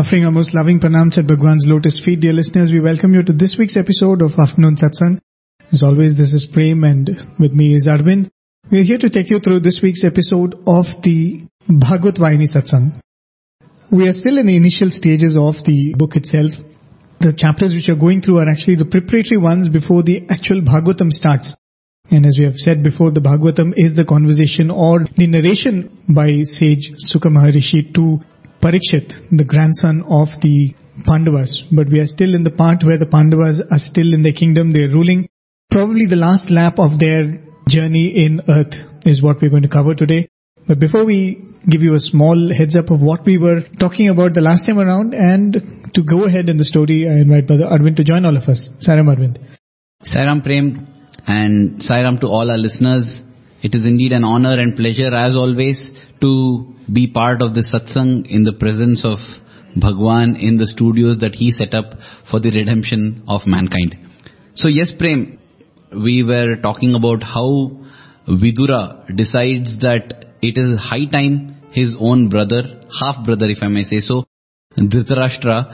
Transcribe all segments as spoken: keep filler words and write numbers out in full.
Offering our most loving pranams at Bhagwan's lotus feet, dear listeners, we welcome you to this week's episode of Afternoon Satsang. As always, this is Prem and with me is Arvind. We are here to take you through this week's episode of the Bhagavad Vayani Satsang. We are still in the initial stages of the book itself. The chapters which are going through are actually the preparatory ones before the actual Bhagavatam starts. And as we have said before, the Bhagavatam is the conversation or the narration by sage Sukha Maharishi to Parikshit, the grandson of the Pandavas. But we are still in the part where the Pandavas are still in their kingdom. They are ruling. Probably the last lap of their journey in earth is what we're going to cover today. But before we give you a small heads up of what we were talking about the last time around, and to go ahead in the story, I invite Brother Arvind to join all of us. Sairam Arvind. Sairam Prem and Sairam to all our listeners. It is indeed an honor and pleasure as always to be part of this satsang in the presence of Bhagwan in the studios that he set up for the redemption of mankind. So yes, Prem, we were talking about how Vidura decides that it is high time his own brother, half brother if I may say so, Dhritarashtra,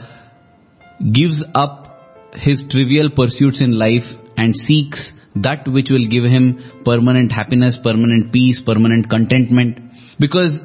gives up his trivial pursuits in life and seeks that which will give him permanent happiness, permanent peace, permanent contentment. Because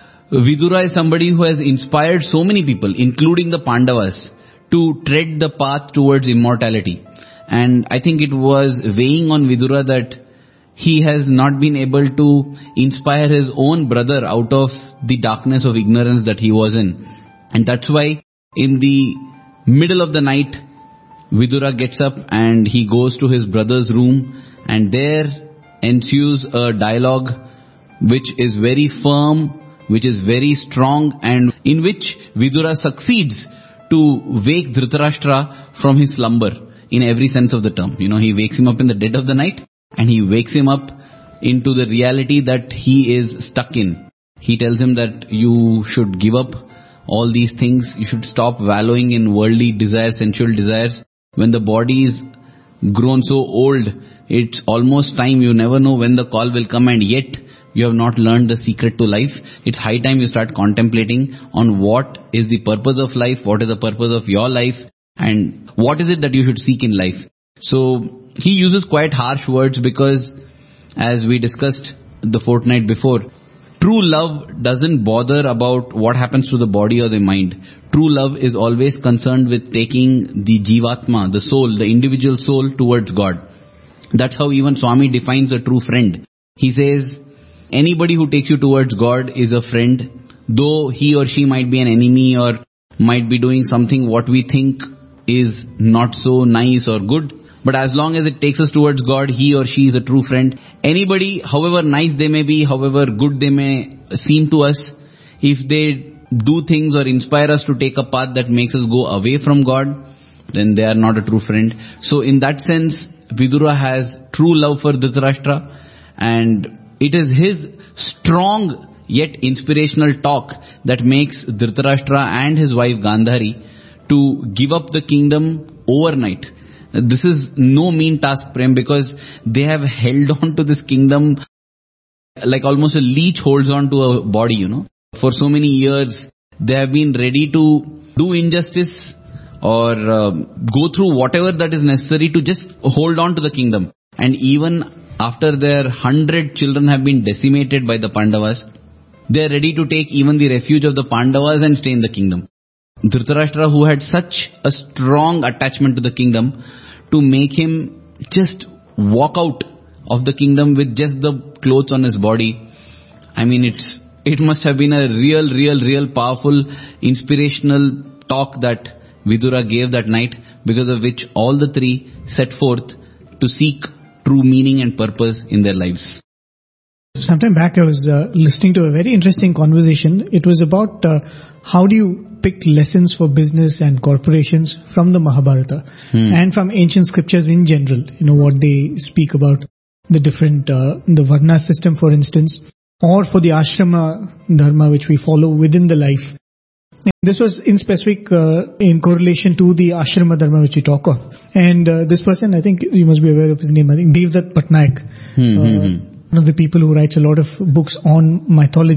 Vidura is somebody who has inspired so many people, including the Pandavas, to tread the path towards immortality. And I think it was weighing on Vidura that he has not been able to inspire his own brother out of the darkness of ignorance that he was in. And that's why in the middle of the night, Vidura gets up and he goes to his brother's room, and there ensues a dialogue which is very firm, which is very strong, and in which Vidura succeeds to wake Dhritarashtra from his slumber in every sense of the term. You know, he wakes him up in the dead of the night and he wakes him up into the reality that he is stuck in. He tells him that you should give up all these things, you should stop wallowing in worldly desires, sensual desires. When the body is grown so old, it's almost time. You never know when the call will come, and yet you have not learned the secret to life. It's high time you start contemplating on what is the purpose of life, what is the purpose of your life, and what is it that you should seek in life. So he uses quite harsh words because, as we discussed the fortnight before, true love doesn't bother about what happens to the body or the mind. True love is always concerned with taking the Jivatma, the soul, the individual soul towards God. That's how even Swami defines a true friend. He says, anybody who takes you towards God is a friend, though he or she might be an enemy or might be doing something what we think is not so nice or good. But as long as it takes us towards God, he or she is a true friend. Anybody, however nice they may be, however good they may seem to us, if they do things or inspire us to take a path that makes us go away from God, then they are not a true friend. So in that sense, Vidura has true love for Dhritarashtra, and it is his strong yet inspirational talk that makes Dhritarashtra and his wife Gandhari to give up the kingdom overnight. This is no mean task, Prem, because they have held on to this kingdom like almost a leech holds on to a body, you know. For so many years, they have been ready to do injustice or uh, go through whatever that is necessary to just hold on to the kingdom. And even after their hundred children have been decimated by the Pandavas, they are ready to take even the refuge of the Pandavas and stay in the kingdom. Dhritarashtra, who had such a strong attachment to the kingdom, to make him just walk out of the kingdom with just the clothes on his body. I mean, it's it must have been a real, real, real powerful, inspirational talk that Vidura gave that night, because of which all the three set forth to seek true meaning and purpose in their lives. Sometime back I was uh, listening to a very interesting conversation. It was about uh, how do you pick lessons for business and corporations from the Mahabharata hmm. and from ancient scriptures in general. You know, what they speak about the different, uh, the Varna system for instance, or for the Ashrama Dharma which we follow within the life. And this was in specific uh, in correlation to the Ashrama Dharma which we talk of. And uh, this person, I think you must be aware of his name, I think Devdutt Patnaik. Hmm, uh, hmm, hmm. One of the people who writes a lot of books on mythology.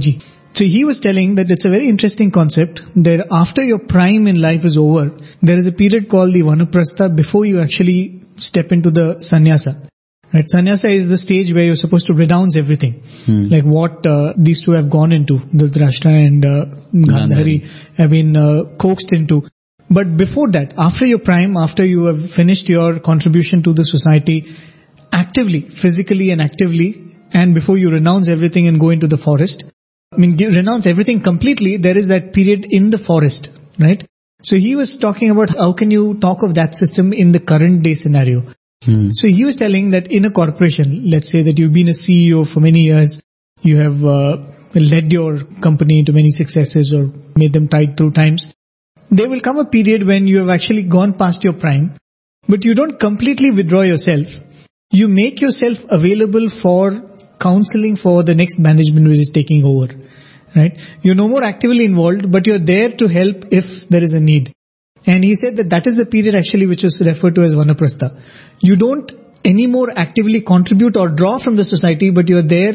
So he was telling that it's a very interesting concept that after your prime in life is over, there is a period called the Vanaprastha before you actually step into the sannyasa. Right? Sannyasa is the stage where you're supposed to renounce everything. Hmm. Like what uh, these two have gone into, Dhritarashtra and uh, Gandhari have been uh, coaxed into. But before that, after your prime, after you have finished your contribution to the society, actively, physically and actively, and before you renounce everything and go into the forest, I mean, renounce everything completely, there is that period in the forest, right? So he was talking about how can you talk of that system in the current day scenario. Hmm. So he was telling that in a corporation, let's say that you've been a C E O for many years, you have uh, led your company into many successes or made them tide through times. There will come a period when you have actually gone past your prime, but you don't completely withdraw yourself. You make yourself available for counseling for the next management which is taking over, right? You're no more actively involved, but you're there to help if there is a need. And he said that that is the period actually which is referred to as Vanaprastha. You don't anymore actively contribute or draw from the society, but you're there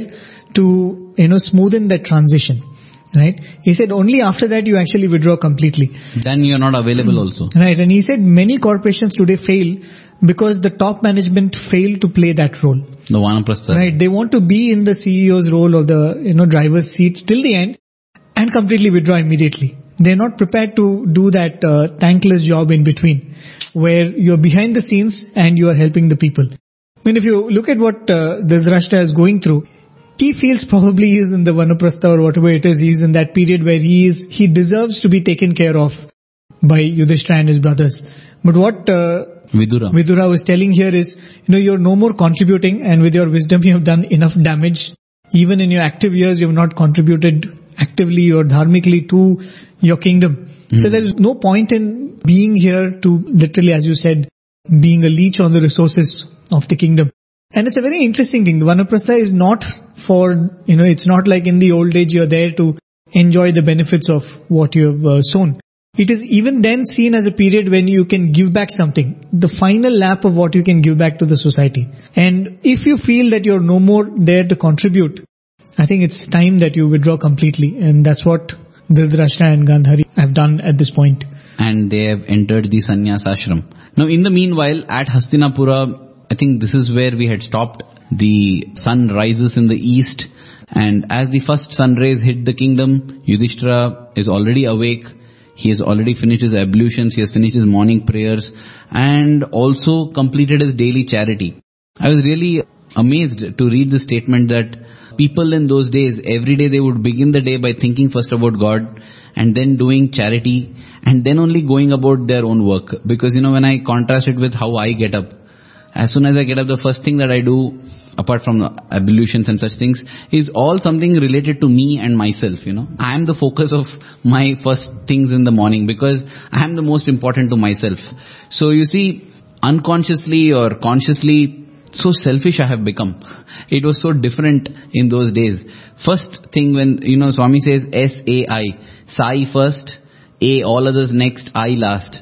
to, you know, smoothen that transition. Right? He said only after that you actually withdraw completely. Then you're not available also. Right. And he said many corporations today fail because the top management fail to play that role. The Vanaprastha. Right. They want to be in the C E O's role or the, you know, driver's seat till the end and completely withdraw immediately. They're not prepared to do that uh, thankless job in between where you're behind the scenes and you are helping the people. I mean, if you look at what uh, Dhritarashtra is going through, he feels probably he is in the Vanaprastha or whatever it is, he is in that period where he is, he deserves to be taken care of by Yudhishthira and his brothers. But what uh, Vidura. Vidura was telling here is, you know, you're no more contributing and with your wisdom you have done enough damage. Even in your active years you have not contributed actively or dharmically to your kingdom. Mm. So there is no point in being here to literally, as you said, being a leech on the resources of the kingdom. And it's a very interesting thing. The Vanaprastha is not for, you know, it's not like in the old age you're there to enjoy the benefits of what you have uh, sown. It is even then seen as a period when you can give back something. The final lap of what you can give back to the society. And if you feel that you're no more there to contribute, I think it's time that you withdraw completely. And that's what Dhritarashtra and Gandhari have done at this point. And they have entered the sannyas ashram. Now in the meanwhile, at Hastinapura, I think this is where we had stopped. The sun rises in the east, and as the first sun rays hit the kingdom, Yudhishthira is already awake. He has already finished his ablutions, he has finished his morning prayers, and also completed his daily charity. I was really amazed to read the statement that people in those days, every day they would begin the day by thinking first about God, and then doing charity, and then only going about their own work. Because, you know, when I contrast it with how I get up, as soon as I get up, the first thing that I do, apart from the ablutions and such things, is all something related to me and myself, you know. I am the focus of my first things in the morning because I am the most important to myself. So you see, unconsciously or consciously, so selfish I have become. It was so different in those days. First thing when, you know, Swami says S A I, Sai first, A all others next, I last.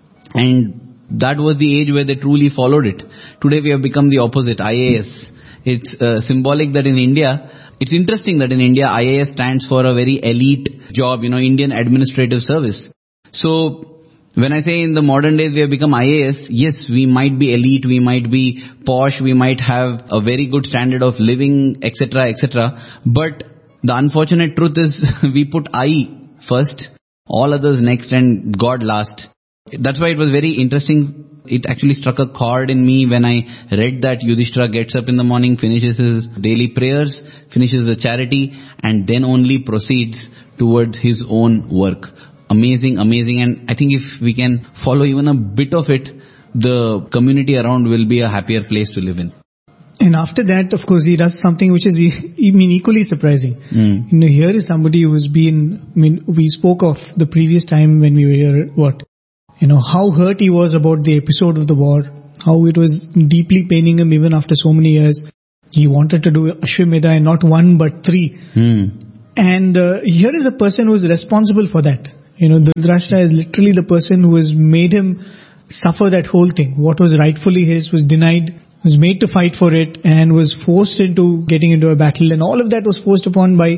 And that was the age where they truly followed it. Today we have become the opposite, I A S. It's uh, symbolic that in India, it's interesting that in India I A S stands for a very elite job, you know, Indian Administrative Service. So when I say in the modern days we have become I A S, yes, we might be elite, we might be posh, we might have a very good standard of living, et cetera, et cetera. But the unfortunate truth is we put I first, all others next, and God last. That's why it was very interesting. It actually struck a chord in me when I read that Yudhishthira gets up in the morning, finishes his daily prayers, finishes the charity, and then only proceeds towards his own work. Amazing, amazing. And I think if we can follow even a bit of it, the community around will be a happier place to live in. And after that, of course, he does something which is, I mean, equally surprising. Mm. You know, here is somebody who has been, I mean, we spoke of the previous time when we were here, what? You know, how hurt he was about the episode of the war, how it was deeply paining him even after so many years. He wanted to do Ashwamedha and not one but three. Hmm. And uh, here is a person who is responsible for that. You know, Dhritarashtra is literally the person who has made him suffer that whole thing. What was rightfully his was denied, was made to fight for it, and was forced into getting into a battle. And all of that was forced upon by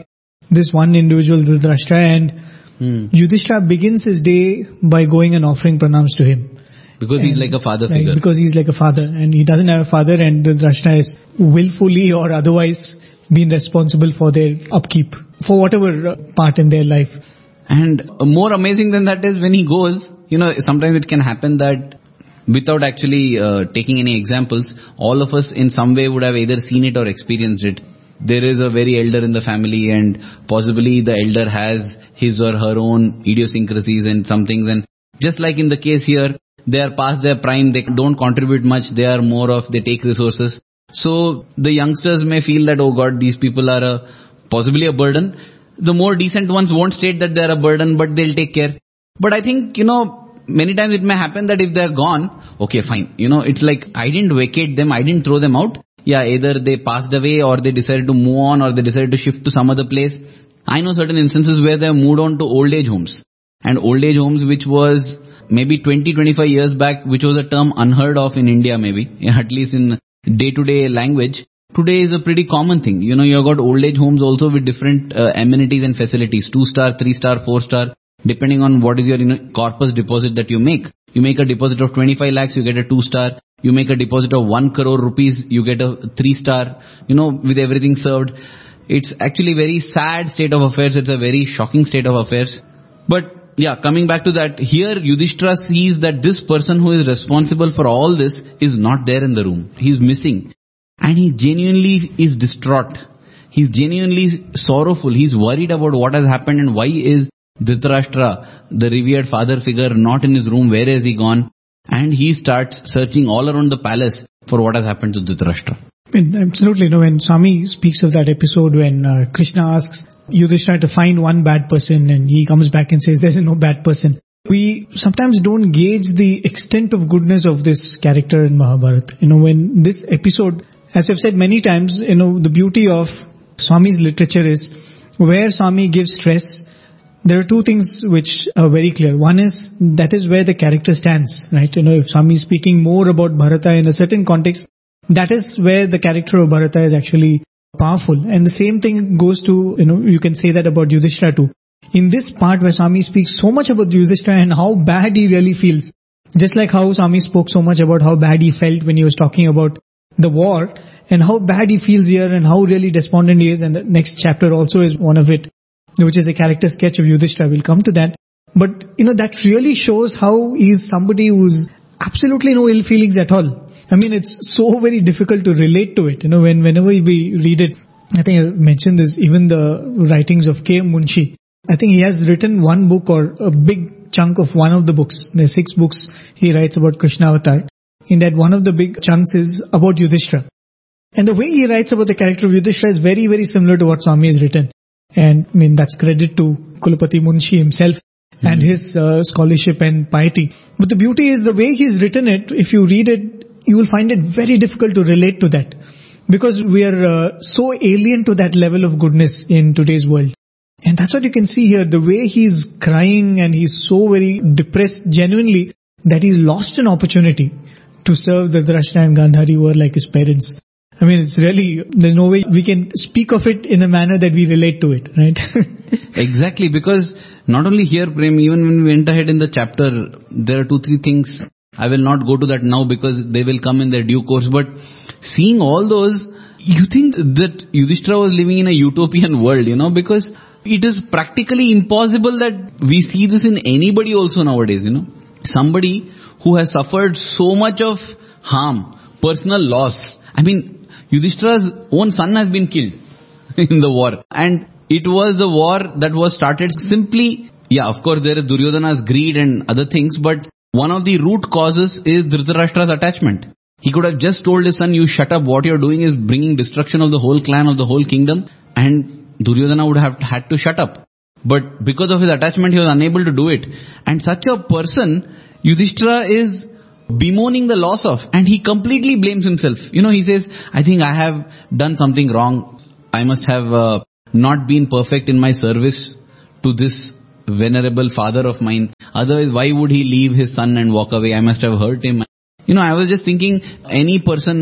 this one individual, Dhritarashtra, and Hmm. Yudhishthira begins his day by going and offering pranams to him. Because he's And, like a father like, figure. Because he's like a father, and he doesn't have a father, and Dhritarashtra is willfully or otherwise been responsible for their upkeep, for whatever uh, part in their life. And more amazing than that is when he goes, you know, sometimes it can happen that without actually uh, taking any examples, all of us in some way would have either seen it or experienced it. There is a very elder in the family, and possibly the elder has his or her own idiosyncrasies and some things, and just like in the case here, they are past their prime, they don't contribute much, they are more of, they take resources. So the youngsters may feel that, oh God, these people are a, possibly a burden. The more decent ones won't state that they are a burden, but they'll take care. But I think, you know, many times it may happen that if they're gone, okay, fine. You know, it's like, I didn't vacate them, I didn't throw them out. Yeah, either they passed away or they decided to move on or they decided to shift to some other place. I know certain instances where they have moved on to old age homes. And old age homes, which was maybe twenty, twenty-five years back, which was a term unheard of in India maybe, at least in day-to-day language. Today is a pretty common thing. You know, you've got old age homes also with different uh, amenities and facilities, two star, three star, four star, depending on what is your, you know, corpus deposit that you make. You make a deposit of twenty-five lakhs, you get a two star. You make a deposit of one crore rupees, you get a three star, you know, with everything served. It's actually very sad state of affairs. It's a very shocking state of affairs. But yeah, coming back to that, here Yudhishthira sees that this person who is responsible for all this is not there in the room. He's missing. And he genuinely is distraught. He's genuinely sorrowful. He's worried about what has happened and why is Dhritarashtra, the revered father figure, not in his room. Where has he gone? And he starts searching all around the palace for what has happened to Dhritarashtra. Absolutely. You know, when Swami speaks of that episode when uh, Krishna asks Yudhishthira to find one bad person and he comes back and says there's no bad person. We sometimes don't gauge the extent of goodness of this character in Mahabharata. You know, when this episode, as I've said many times, you know, the beauty of Swami's literature is where Swami gives stress, there are two things which are very clear. One is, that is where the character stands, right? You know, if Swami is speaking more about Bharata in a certain context, that is where the character of Bharata is actually powerful. And the same thing goes to, you know, you can say that about Yudhishthira too. In this part where Swami speaks so much about Yudhishthira and how bad he really feels, just like how Swami spoke so much about how bad he felt when he was talking about the war, and how bad he feels here and how really despondent he is, and the next chapter also is one of it, which is a character sketch of Yudhishthira. We'll come to that. But, you know, that really shows how he's somebody who's absolutely no ill feelings at all. I mean, it's so very difficult to relate to it. You know, when whenever we read it, I think I mentioned this, even the writings of K M Munshi. I think he has written one book or a big chunk of one of the books. There's six books he writes about Krishna Avatar. In that, one of the big chunks is about Yudhishthira. And the way he writes about the character of Yudhishthira is very, very similar to what Swami has written. And I mean, that's credit to Kulapati Munshi himself mm-hmm. and his uh, scholarship and piety. But the beauty is the way he's written it, if you read it, you will find it very difficult to relate to that. Because we are uh, so alien to that level of goodness in today's world. And that's what you can see here, the way he's crying and he's so very depressed genuinely that he's lost an opportunity to serve the Dhritarashtra and Gandhari who are like his parents. I mean, it's really, there's no way we can speak of it in a manner that we relate to it, right? Exactly, because not only here, Prem, even when we went ahead in the chapter, there are two, three things. I will not go to that now because they will come in their due course, but seeing all those, you think that Yudhishthira was living in a utopian world, you know, because it is practically impossible that we see this in anybody also nowadays, you know. Somebody who has suffered so much of harm, personal loss. I mean, Yudhishthira's own son has been killed in the war. And it was the war that was started simply, yeah, of course there is Duryodhana's greed and other things, but one of the root causes is Dhritarashtra's attachment. He could have just told his son, you shut up, what you're doing is bringing destruction of the whole clan, of the whole kingdom, and Duryodhana would have had to shut up. But because of his attachment, he was unable to do it. And such a person, Yudhishthira is bemoaning the loss of, and he completely blames himself. You know, he says, I think I have done something wrong. I must have uh, not been perfect in my service to this venerable father of mine. Otherwise, why would he leave his son and walk away? I must have hurt him. You know, I was just thinking, any person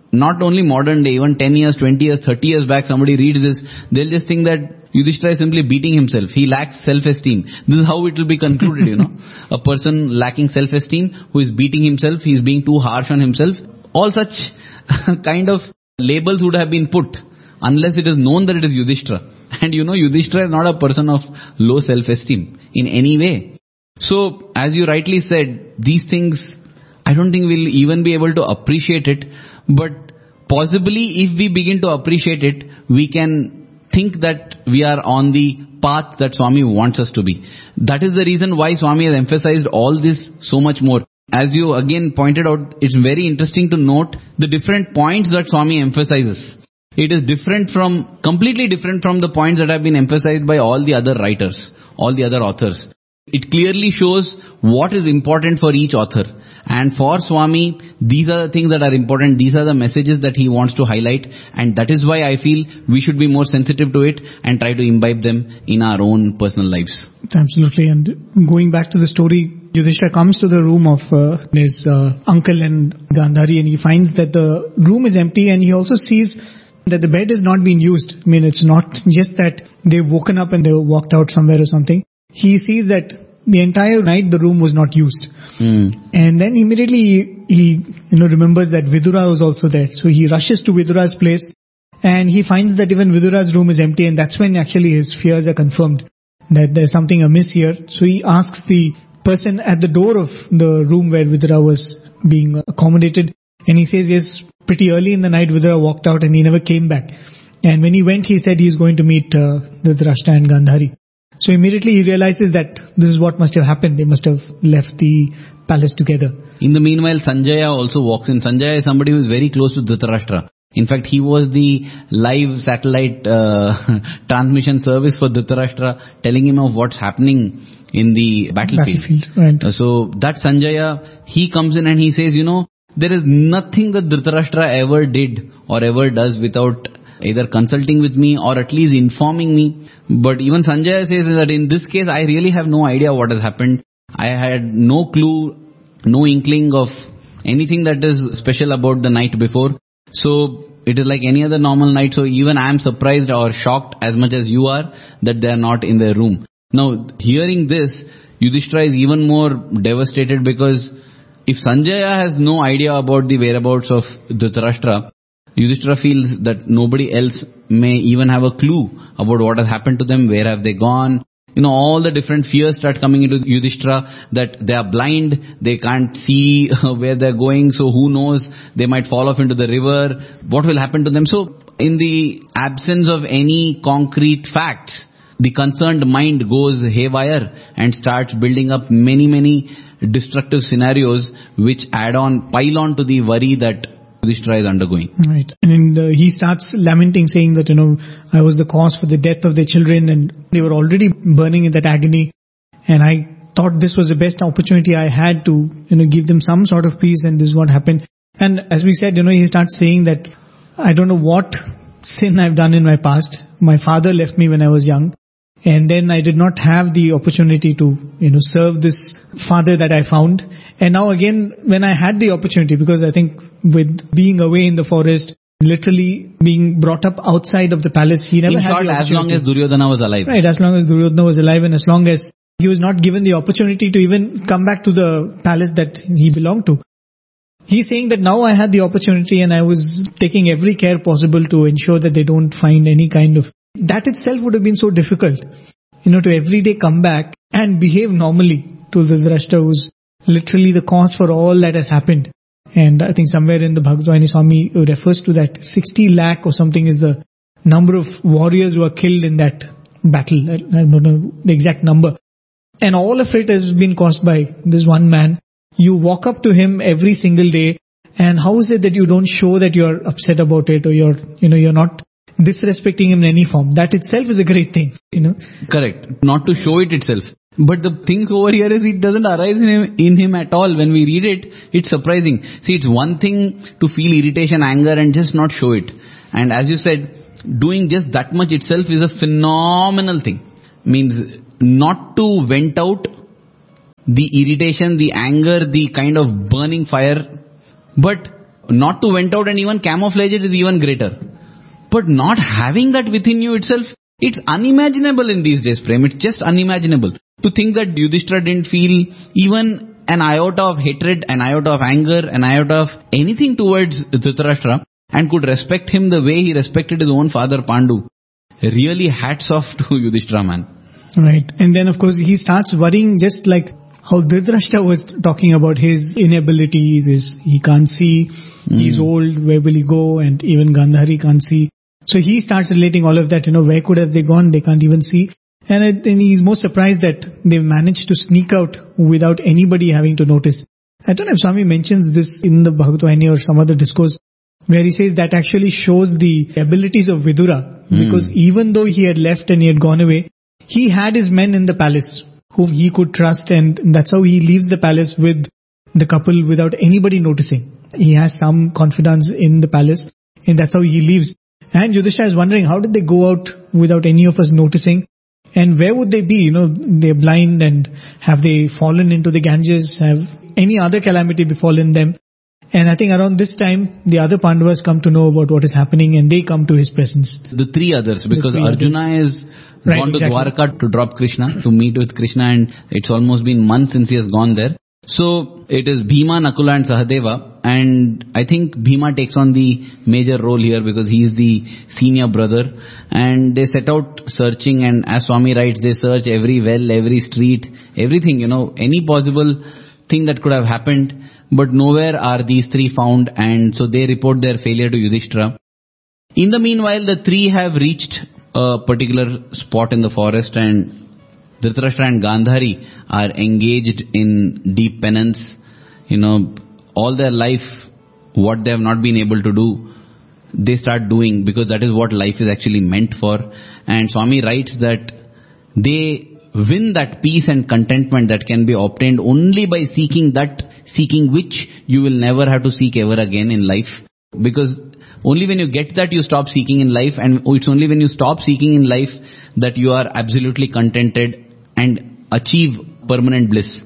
not only modern day, even ten years, twenty years, thirty years back, somebody reads this, they'll just think that Yudhishthira is simply beating himself. He lacks self-esteem. This is how it will be concluded, you know. A person lacking self-esteem who is beating himself, he is being too harsh on himself. All such kind of labels would have been put unless it is known that it is Yudhishthira. And you know, Yudhishthira is not a person of low self-esteem in any way. So, as you rightly said, these things, I don't think we'll even be able to appreciate it. But possibly if we begin to appreciate it, we can think that we are on the path that Swami wants us to be. That is the reason why Swami has emphasized all this so much more. As you again pointed out, it's very interesting to note the different points that Swami emphasizes. It is different from, completely different from the points that have been emphasized by all the other writers, all the other authors. It clearly shows what is important for each author. And for Swami, these are the things that are important. These are the messages that he wants to highlight. And that is why I feel we should be more sensitive to it and try to imbibe them in our own personal lives. Absolutely. And going back to the story, Yudhishthira comes to the room of uh, his uh, uncle and Gandhari, and he finds that the room is empty, and he also sees that the bed is not being used. I mean, it's not just that they've woken up and they walked out somewhere or something. He sees that the entire night the room was not used. Mm. And then immediately he, he you know, remembers that Vidura was also there. So he rushes to Vidura's place and he finds that even Vidura's room is empty, and that's when actually his fears are confirmed that there's something amiss here. So he asks the person at the door of the room where Vidura was being accommodated, and he says, yes, pretty early in the night Vidura walked out and he never came back. And when he went, he said he's going to meet uh, Dhritarashtra and Gandhari. So immediately he realizes that this is what must have happened. They must have left the palace together. In the meanwhile, Sanjaya also walks in. Sanjaya is somebody who is very close to Dhritarashtra. In fact, he was the live satellite uh, transmission service for Dhritarashtra, telling him of what's happening in the battlefield. battlefield right. uh, so that Sanjaya, he comes in and he says, you know, there is nothing that Dhritarashtra ever did or ever does without either consulting with me or at least informing me. But even Sanjaya says that in this case, I really have no idea what has happened. I had no clue, no inkling of anything that is special about the night before. So it is like any other normal night. So even I am surprised or shocked as much as you are that they are not in their room. Now, hearing this, Yudhishthira is even more devastated, because if Sanjaya has no idea about the whereabouts of Dhritarashtra, Yudhishthira feels that nobody else may even have a clue about what has happened to them, where have they gone. You know, all the different fears start coming into Yudhishthira, that they are blind, they can't see where they're going, so who knows, they might fall off into the river, what will happen to them. So, in the absence of any concrete facts, the concerned mind goes haywire and starts building up many, many destructive scenarios which add on, pile on to the worry that Yudhishthira is undergoing. Right. And uh, he starts lamenting, saying that, you know, I was the cause for the death of their children and they were already burning in that agony. And I thought this was the best opportunity I had to, you know, give them some sort of peace, and this is what happened. And as we said, you know, he starts saying that I don't know what sin I've done in my past. My father left me when I was young. And then I did not have the opportunity to, you know, serve this father that I found. And now again, when I had the opportunity, because I think with being away in the forest, literally being brought up outside of the palace, he never in had short, the opportunity. as long as Duryodhana was alive. Right, as long as Duryodhana was alive, and as long as he was not given the opportunity to even come back to the palace that he belonged to. He's saying that now I had the opportunity and I was taking every care possible to ensure that they don't find any kind of... That itself would have been so difficult, you know, to every day come back and behave normally to the Dhritarashtra, who's literally the cause for all that has happened. And I think somewhere in the Bhagavad Swami refers to that sixty lakh or something is the number of warriors who are killed in that battle. I don't know the exact number. And all of it has been caused by this one man. You walk up to him every single day, and how is it that you don't show that you're upset about it, or you're, you know, you're not disrespecting him in any form? That itself is a great thing, you know. Correct. Not to show it itself. But the thing over here is it doesn't arise in him, in him at all. When we read it, it's surprising. See, it's one thing to feel irritation, anger, and just not show it. And as you said, doing just that much itself is a phenomenal thing. Means not to vent out the irritation, the anger, the kind of burning fire, but not to went out and even camouflage it is even greater. But not having that within you itself, it's unimaginable in these days, Prem. It's just unimaginable. To think that Yudhishthira didn't feel even an iota of hatred, an iota of anger, an iota of anything towards Dhritarashtra and could respect him the way he respected his own father Pandu. Really hats off to Yudhishthira, man. Right. And then of course he starts worrying, just like how Dhritarashtra was talking about his inabilities, his, he can't see, mm. he's old, where will he go? And even Gandhari can't see. So he starts relating all of that, you know, where could have they gone? They can't even see. And then he's more surprised that they've managed to sneak out without anybody having to notice. I don't know if Swami mentions this in the Bhagavad or some other discourse, where he says that actually shows the abilities of Vidura. Mm. Because even though he had left and he had gone away, he had his men in the palace whom he could trust, and that's how he leaves the palace with the couple without anybody noticing. He has some confidence in the palace, and that's how he leaves. And Yudhishthira is wondering, how did they go out without any of us noticing? And where would they be? You know, they're blind, and have they fallen into the Ganges? Have any other calamity befallen them? And I think around this time, the other Pandavas come to know about what is happening, and they come to his presence. The three others, because three Arjuna others. is right, gone to exactly. Dwarka to drop Krishna, to meet with Krishna, and it's almost been months since he has gone there. So it is Bhima, Nakula and Sahadeva, and I think Bhima takes on the major role here because he is the senior brother, and they set out searching, and as Swami writes, they search every well, every street, everything, you know, any possible thing that could have happened, but nowhere are these three found, and so they report their failure to Yudhishthira. In the meanwhile, the three have reached a particular spot in the forest, and Dhritarashtra and Gandhari are engaged in deep penance. You know, all their life, what they have not been able to do, they start doing, because that is what life is actually meant for. And Swami writes that they win that peace and contentment that can be obtained only by seeking that, seeking which you will never have to seek ever again in life. Because only when you get that, you stop seeking in life, and it's only when you stop seeking in life that you are absolutely contented and achieve permanent bliss.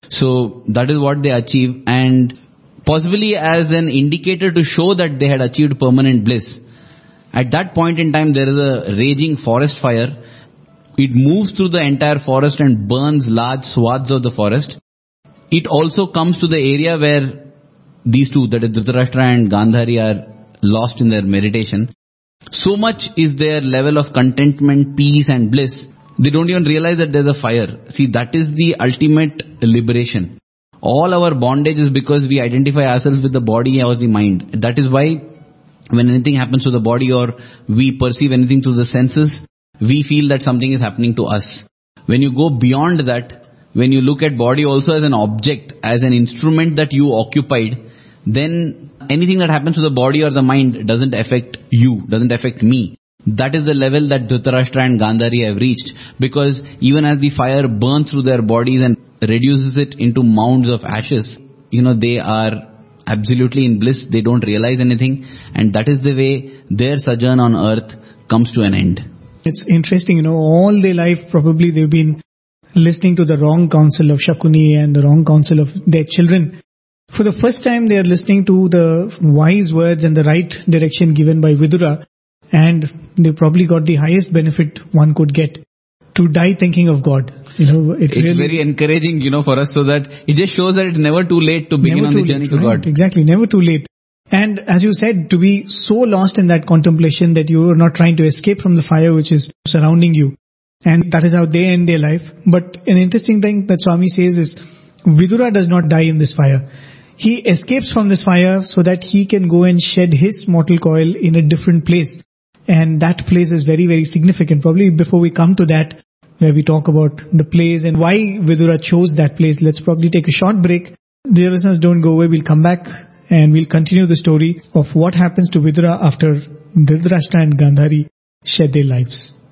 So that is what they achieve, and possibly as an indicator to show that they had achieved permanent bliss. At that point in time, there is a raging forest fire. It moves through the entire forest and burns large swaths of the forest. It also comes to the area where these two, that is Dhritarashtra and Gandhari, are lost in their meditation. So much is their level of contentment, peace and bliss, they don't even realize that there's a fire. See, that is the ultimate liberation. All our bondage is because we identify ourselves with the body or the mind. That is why when anything happens to the body or we perceive anything through the senses, we feel that something is happening to us. When you go beyond that, when you look at body also as an object, as an instrument that you occupied, then anything that happens to the body or the mind doesn't affect you, doesn't affect me. That is the level that Dhritarashtra and Gandhari have reached, because even as the fire burns through their bodies and reduces it into mounds of ashes, you know, they are absolutely in bliss, they don't realize anything, and that is the way their sojourn on earth comes to an end. It's interesting, you know, all their life probably they've been listening to the wrong counsel of Shakuni and the wrong counsel of their children. For the first time they are listening to the wise words and the right direction given by Vidura, and they probably got the highest benefit one could get, to die thinking of God. You know, it it's really, very encouraging, you know, for us, so that it just shows that it's never too late to begin on the journey late, to right? God. Exactly, never too late. And as you said, to be so lost in that contemplation that you are not trying to escape from the fire which is surrounding you. And that is how they end their life. But an interesting thing that Swami says is, Vidura does not die in this fire. He escapes from this fire so that he can go and shed his mortal coil in a different place. And that place is very, very significant. Probably before we come to that, where we talk about the place and why Vidura chose that place, let's probably take a short break. Dear listeners, don't go away. We'll come back and we'll continue the story of what happens to Vidura after Dhritarashtra and Gandhari shed their lives.